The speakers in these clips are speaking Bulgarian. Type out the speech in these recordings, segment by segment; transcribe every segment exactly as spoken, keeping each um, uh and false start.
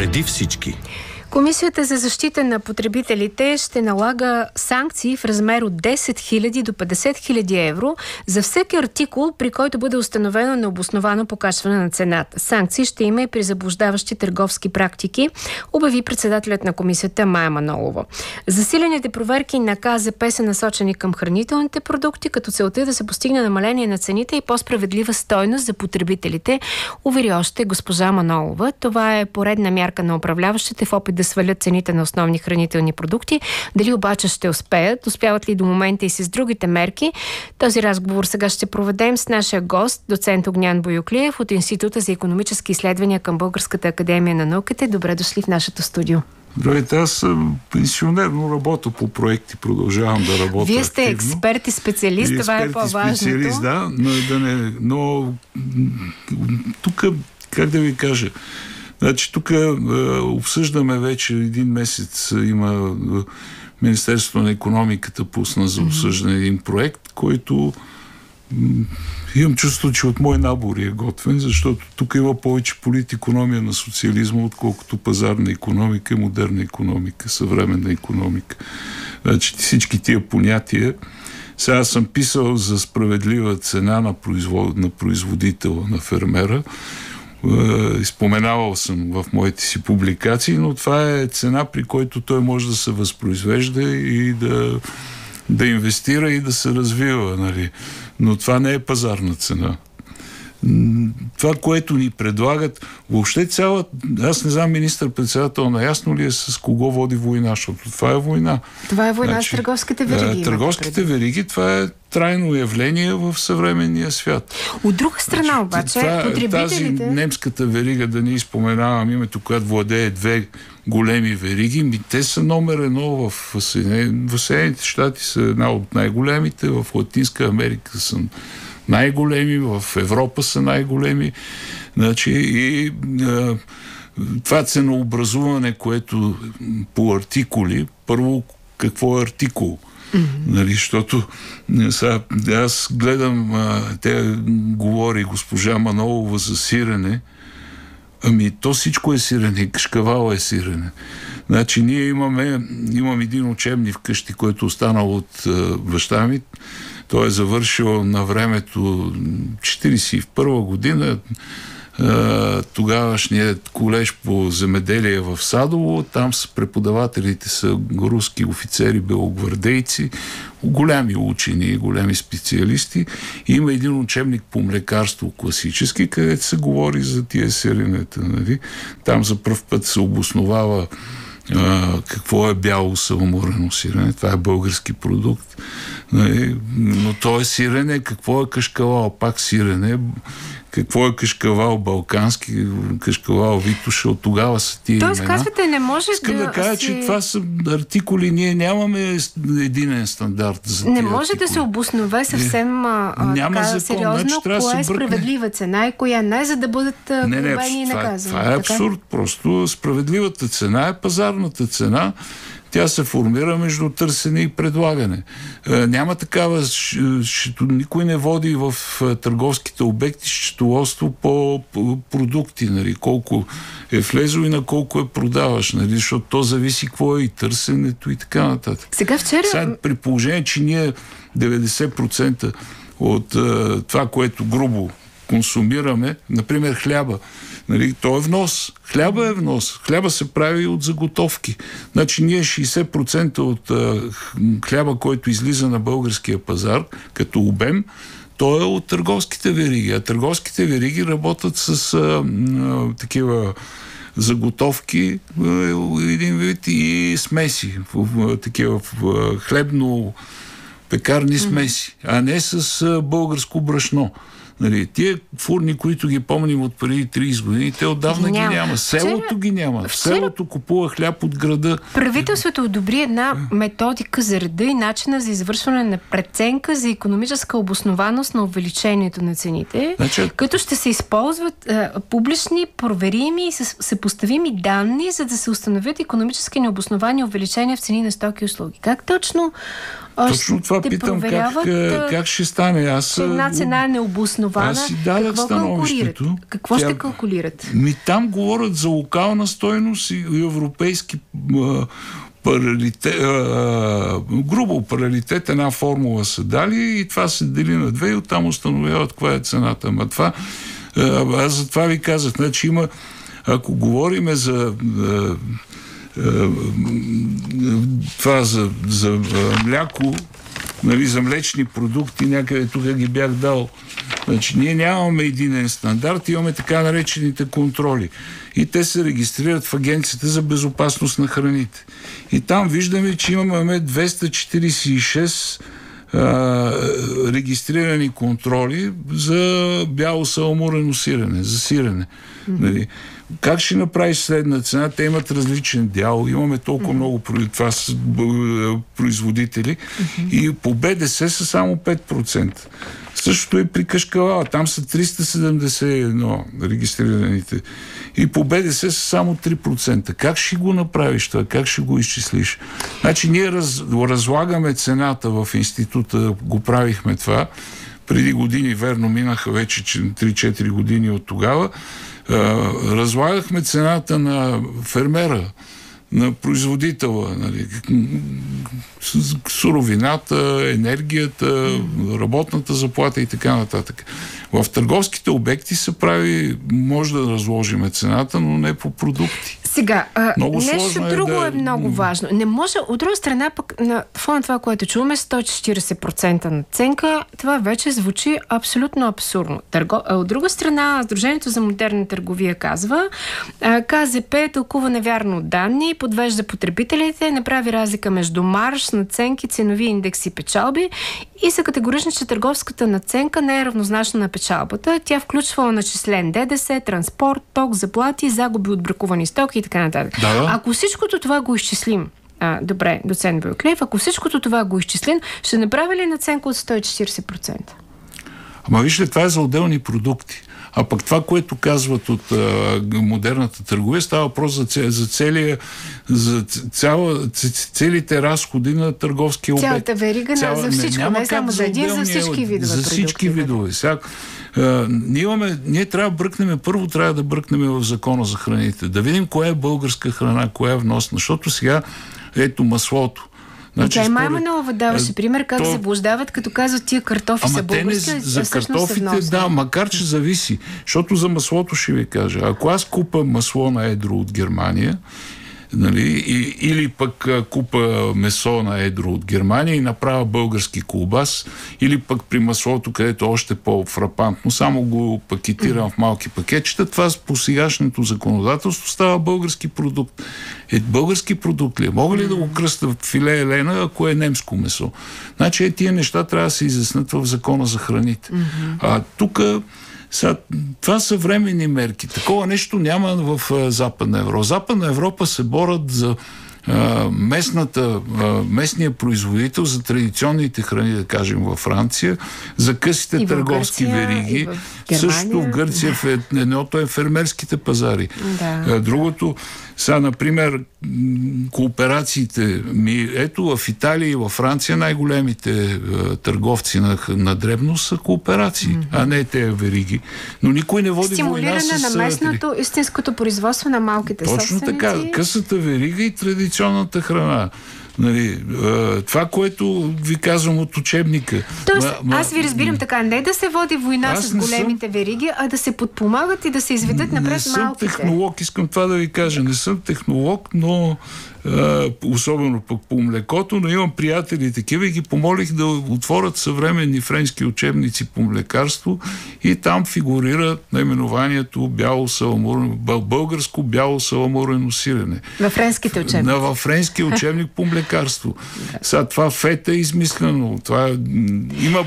Преди всички. Комисията за защита на потребителите ще налага санкции в размер от десет хиляди до петдесет хиляди евро за всеки артикул, при който бъде установено необосновано покачване на цената. Санкции ще има и при заблуждаващи търговски практики, обяви председателят на комисията Мая Манолова. Засилените проверки на К З П са насочени към хранителните продукти, като целта е да се постигне намаление на цените и по-справедлива стойност за потребителите, увери още госпожа Манолова. Това е поредна мярка на управляващите в опит да свалят цените на основни хранителни продукти. Дали обаче ще успеят? Успяват ли до момента и с другите мерки? Този разговор сега ще проведем с нашия гост, доцент Огнян Боюклиев от Института за икономически изследвания към Българската академия на науките. Добре дошли в нашето студио. Здравейте, аз съм пенсионер, но работя по проекти, продължавам да работя. Вие сте активно. експерт и специалист, това е по-важното. Специалист, да, но, да не, но тук, как да ви кажа, значи тук е, обсъждаме вече един месец, има е, Министерството на икономиката пусна за обсъждане един проект, който м, имам чувство, че от мой набор е готвен, защото тук има повече политикономия на социализма, отколкото пазарна икономика, модерна икономика, съвременна икономика. Значи всички тия понятия. Сега съм писал за справедлива цена на, производ... на производителя, на фермера. Изпоменавал съм в моите си публикации, но това е цена, при който той може да се възпроизвежда и да, да инвестира и да се развива. Нали? Но това не е пазарна цена. Това, което ни предлагат, въобще цяла... Аз не знам, министър-председател наясно ли е с кого води война, защото това е война. Това е война значи, с търговските вериги. Търговските вериги, това е трайно явление в съвременния свят. От друга страна значи, обаче, това, потребителите... Тази немската верига, да не изпоменавам името, която владее две големи вериги, ми те са номер едно в Съединените, в Съединените щати са една от най-големите, в Латинска Америка са най-големи, в Европа са най-големи. Значи, и а, това ценообразуване, което по артикули, първо, какво е артикул? Mm-hmm. Нали, защото сега, аз гледам, а, те говори госпожа Манолова за сирене, ами то всичко е сирене, кашкавал е сирене. Значи ние имаме, имам един учебник вкъщи, който останал от а, баща ми. Той е завършил на времето четиридесет и първа година тогавашният колеж по земеделие в Садово. Там са преподавателите са руски офицери, белогвардейци, големи учени, големи специалисти. И има един учебник по млекарство класически, където се говори за тия сиренета. Нали? Там за пръв път се обосновава Uh, какво е бяло самоморено сирене. Това е български продукт. Uh, но то е сирене. Какво е кашкавал? Пак сирене. Какво е кашкавал балкански? Кашкавал Витоша. От тогава са тия Тоест, имена. казвате, не може Искам да да кажа, си... че това са артикули. Ние нямаме единен стандарт за Не тия може артикули. да се обоснове съвсем а, Няма така закон, сериозно, значи, трябва кое да е се бръкне. справедлива цена и коя не, за да бъдат Не, не, глобени и това, наказани. това е абсурд. Просто справедливата цена е пазарната цена. Тя се формира между търсене и предлагане. Е, няма такава... Щето, никой не води в търговските обекти счетоводство по, по продукти. Нали, колко е влезло и на колко е продаваш. Нали, защото то зависи какво е и търсенето и така нататък. Сега вчера... Сега, при положение, че ние деветдесет процента от е, това, което грубо консумираме, например хляба, нали, то е внос. Хляба е внос. Хляба се прави от заготовки. Значи ние шейсет процента от а, хляба, който излиза на българския пазар, като обем, то е от търговските вериги. А търговските вериги работят с а, а, такива заготовки, а, един вид и смеси. В, а, такива в, а, хлебно пекарни смеси, а не с а, българско брашно. Нали, тия фурни, които ги помним от преди трийсет години, те отдавна ги няма. няма. Селото вчера, ги няма. В селото купува хляб от града. Правителството одобри една методика за реда и начина за извършване на преценка за икономическа обоснованост на увеличението на цените, значи... като ще се използват а, публични, проверими и съпоставими данни, за да се установят икономически необосновани увеличения в цени на стоки и услуги. Как точно Точно това питам, как, как ще стане. Аз, че една цена е необоснована. Аз си дадах становището. Какво Тя, ще калкулират? Ми там говорят за локална стойност и европейски а, паралитет, а, грубо паралитет, една формула са дали и това се дели на две и оттам установяват каква е цената. Ама това, а, аз за това ви казах. Значи има, ако говориме за а, това за, за мляко, нали, за млечни продукти, някъде тук ги бях дал. Значи, ние нямаме единен стандарт, имаме така наречените контроли. И те се регистрират в Агенцията за безопасност на храните. И там виждаме, че имаме двеста четиридесет и шест а, регистрирани контроли за бяло саламурено сирене, за сирене. Mm-hmm. Нали? Как ще направиш средна цена? Те имат различен дял. Имаме толкова mm-hmm. много това с производители. Mm-hmm. И по БДС са само пет процента. Същото и при кашкавала. Там са триста седемдесет и едно регистрираните. И по БДС са само три процента. Как ще го направиш това? Как ще го изчислиш? Значи ние раз, разлагаме цената в института, го правихме това. Преди години, верно, минаха вече три-четири години от тогава. Разлагахме цената на фермера, на производителя, нали, суровината, енергията, работната заплата и така нататък. В търговските обекти се прави, може да разложиме цената, но не по продукти. Сега, а, нещо е друго да... е много важно. Не може, от друга страна, пък на фона това, което чуваме, сто и четиридесет процента надценка, това вече звучи абсолютно абсурдно. Търго... От друга страна, Сдружението за модерна търговия казва, КЗП тълкува невярно данни, подвежда потребителите, направи разлика между марж, надценки, ценови индекси и печалби и са категорични, че търговската надценка не е равнозначна на печалбата. Тя включва начислен ДДС, транспорт, ток, заплати, загуби от бракувани стоки и така нататък. Да, да. Ако всичкото това го изчислим, а, добре, доцент Бояклеев, ако всичкото това го изчислим, ще направи ли наценка от сто и четиридесет процента? Ама вижте, това е за отделни продукти. А пък това, което казват от а, модерната търговия, става въпрос за, за, целия, за цяла, целите разходи на търговския обект. Цялата верига Цяла, за всичко, не, не само за един, за всички видове. За всички видове. Сега, а, ние, имаме, ние трябва да бръкнем, първо трябва да бръкнем в Закона за храните. Да видим коя е българска храна, коя е вносна. Защото сега, ето маслото. Значи, Тя и Май Манолова даваше пример как то... заблуждават, като казват тия картофи Ама са български, не, за картофите, да, макар че зависи. Защото за маслото ще ви кажа. Ако аз купа масло на едро от Германия, нали, и, или пък купа месо на едро от Германия и направя български колбас, или пък при маслото, където още по-фрапантно, само го пакетирам mm-hmm. в малки пакетчета, това по сегашното законодателство става български продукт. Е, български продукт ли? Мога ли mm-hmm. да го кръста в филе елена, ако е немско месо? Значи е, тия неща трябва да се изяснат в Закона за храните. Mm-hmm. А тук Сега, това са временни мерки. Такова нещо няма в а, Западна Европа. Западна Европа се борят за а, местната, а, местния производител, за традиционните храни, да кажем, във Франция, за късите и търговски Гърция, вериги. Също в Гърция, в едното е фермерските пазари. Да. Другото, сега, например, кооперациите ми, ето в Италия и във Франция най-големите е, търговци на, на дребно са кооперации, mm-hmm. а не те вериги. Но никой не води война с... Стимулиране на местното, истинското производство на малките Точно собственици. Точно така. Късата верига и традиционната храна. Нали, това, което ви казвам от учебника. Тоест, ма, аз ви разбирам ма, така, не да се води война с големите съм, вериги, а да се подпомагат и да се изведат напред малките. Не съм технолог, искам това да ви кажа. Не съм технолог, но а, особено пък по млекото, но имам приятели такива и ги помолих да отворят съвременни френски учебници по млекарство и там фигурира наименованието бяло саламурено, българско бяло саламурено сирене. Във френските учебници. Във френския учебник по млекарство. Сега това фета е измислено. Това има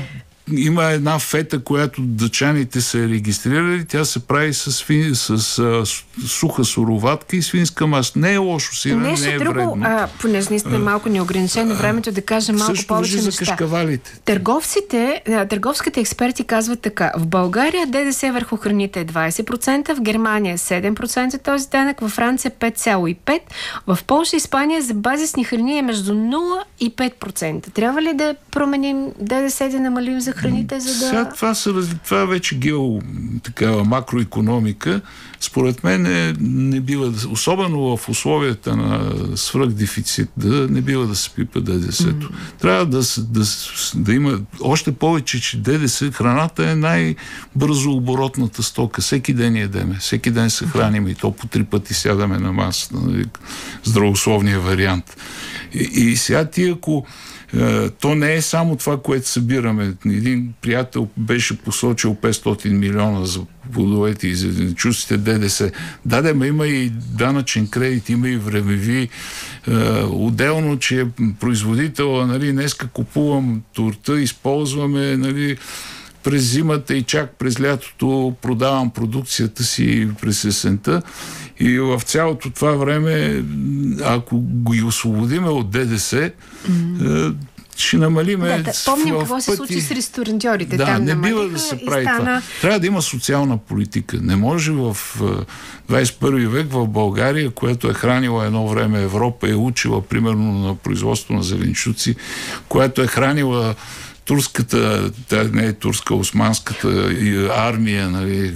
има една фета, която дъчаните са регистрирали, тя се прави с, с, с, с суха суроватка и свинска маса. Не е лошо сирене, не е друго, вредно. А, понеже наистина малко неограничено времето да кажем малко Също повече за неща. кашкавалите. Търговците, търговските експерти казват така: в България ДДС върху храните е двайсет процента, в Германия седем процента този данък, във Франция пет цяло и пет процента, в Полша и Испания за базисни храни е между нула и пет процента. Трябва ли да променим ДДС, да намалим за храните, за да... Сега това, са, това е вече гео, такава макроекономика. Според мен не, не бива, да, особено в условията на свръхдефицит, да не бива да се пипа ДДС-то. Mm. Трябва да, да, да има още повече, че ДДС, храната е най-бързо оборотната стока. Всеки ден ядеме, всеки ден се храним и то по три пъти сядаме на масата. Нали, здравословния вариант. И, и сега ти, ако то не е само това, което събираме. Един приятел беше посочил петстотин милиона за плодовете и зеленчуците ДДС. Да, да, ма има и данъчен кредит, има и времеви. Отделно, че производител, нали, днеска купувам торта, използваме, нали, през зимата и чак през лятото продавам продукцията си през есента. И в цялото това време, ако го и освободиме от ДДС, mm-hmm. ще намалиме... Да, да, помним в какво се пъти... случи с ресторантьорите. Да, там не намалиха, бива да се прави стана... това. Трябва да има социална политика. Не може в двайсет и първи век в България, която е хранила едно време Европа, е учила примерно на производство на зеленчуци, която е хранила турската, тя не е турска, османската армия, нали,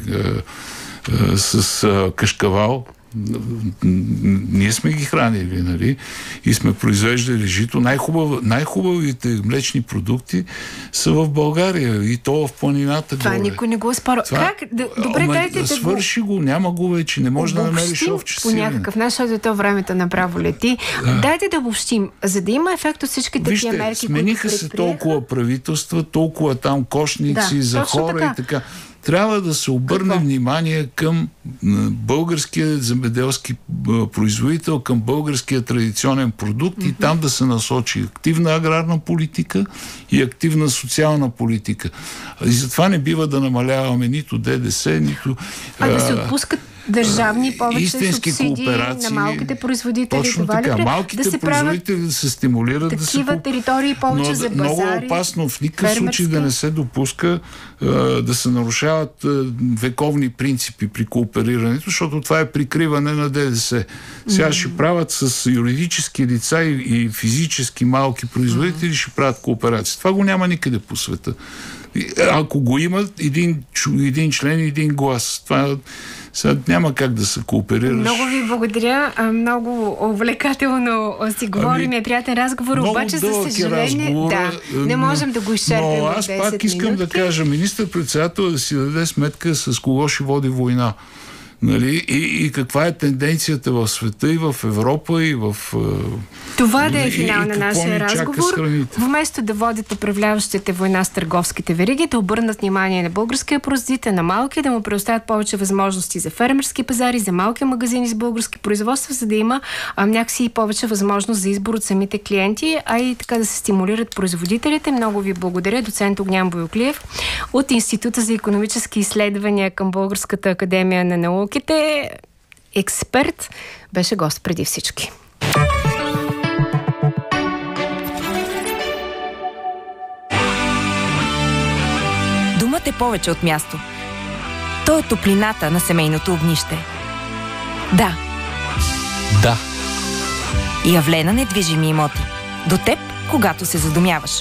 с кашкавал. Ние сме ги хранили, нали? И сме произвеждали жито. Най-хубав, най-хубавите млечни продукти са в България и то в планината. Това горе. Никой не го спорва. Това... Как? Д- добре, Ама, дайте да свърши го, няма го вече. Не може да намериш овче по някакъв начин, защото то времето направо лети. Да. Дайте да обобщим. За да има ефект от всички такива мерки, смениха които се толкова правителства, толкова там кошници да, за хора така. И така. Трябва да се обърне Какво? внимание към българския земеделски производител, към българския традиционен продукт mm-hmm. и там да се насочи активна аграрна политика и активна социална политика. И затова не бива да намаляваме нито ДДС, нито... А да се отпускат държавни повече истински субсидии кооперации, на малките производители. Точно това така. Ли, малките да производители да се стимулират такива да се... Такива територии повече но, за базари. Много опасно в никакъв случай да не се допуска а, да се нарушават а, вековни принципи при кооперирането, защото това е прикриване на ДДС. Сега mm-hmm. ще правят с юридически лица и, и физически малки производители, mm-hmm. ще правят кооперации. Това го няма никъде по света. Ако го има, един, един член и един глас. Това сега няма как да се кооперираш. Много ви благодаря. Много увлекателно си говорим. Ами, е приятен разговор, обаче за съжаление да, не можем да го изчерпим. Но аз пак искам минутки. да кажа, министър-председател да си даде сметка с кого ще води война. Нали? И, и каква е тенденцията в света и в Европа и в... Това да е финал на нашия разговор. Вместо да водят управляващите война с търговските вериги, да обърнат внимание на българския производител, на малки, да му предоставят повече възможности за фермерски пазари, за малки магазини с български производства, за да има а, някакси и повече възможност за избор от самите клиенти, а и така да се стимулират производителите. Много ви благодаря, доцент Огнян Бояклиев от Института за икономически изследвания към Българската академия на науките. Експерт, беше гост преди всички. Думът е повече от място. То е топлината на семейното огнище. Да. Да. И Явлена недвижими имоти. До теб, когато се задумяваш.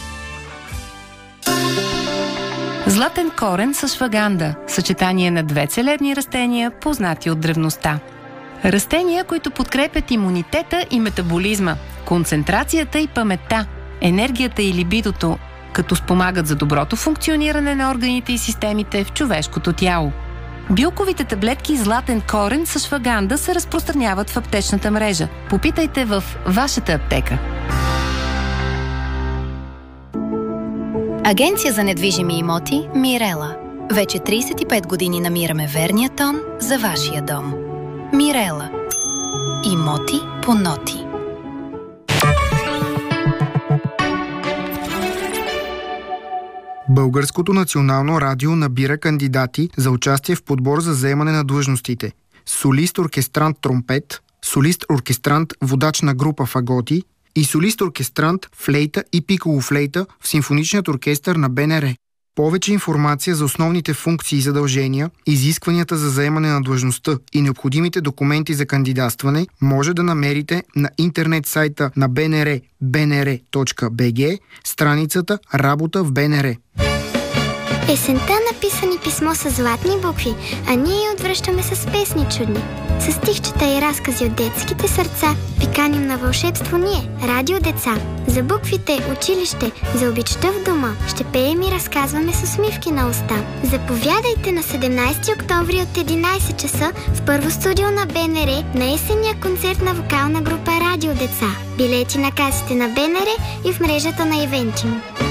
Златен корен с шваганда – съчетание на две целебни растения, познати от древността. Растения, които подкрепят имунитета и метаболизма, концентрацията и паметта, енергията и либидото, като спомагат за доброто функциониране на органите и системите в човешкото тяло. Билковите таблетки Златен корен с шваганда се разпространяват в аптечната мрежа. Попитайте в вашата аптека. Агенция за недвижими имоти Мирела. Вече трийсет и пет години намираме верния тон за вашия дом. Мирела. Имоти по ноти. Българското национално радио набира кандидати за участие в подбор за заемане на длъжностите солист-оркестрант тромпет, солист-оркестрант водач на група фаготи и солист-оркестрант флейта и пиколо-флейта в симфоничният оркестър на БНР. Повече информация за основните функции и задължения, изискванията за заемане на длъжността и необходимите документи за кандидатстване може да намерите на интернет сайта на БНР би ен ар точка би джи, страницата Работа в БНР. Есента написани писмо с златни букви, а ние я отвръщаме с песни чудни. С стихчета и разкази от детските сърца ви каним на вълшебство ние, Радио Деца. За буквите, училище, за обичта в дома ще пеем и разказваме с усмивки на уста. Заповядайте на седемнайсети октомври от единайсет часа в първо студио на БНР на есенния концерт на вокална група Радио Деца. Билети на касите на БНР и в мрежата на Ивентим.